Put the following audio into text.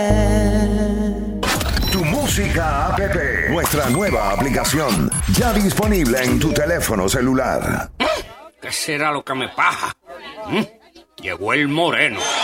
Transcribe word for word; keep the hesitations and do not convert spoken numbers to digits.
Tu música app, nuestra nueva aplicación, ya disponible en tu teléfono celular. ¿Qué será lo que me pasa? ¿Mm? Llegó el moreno.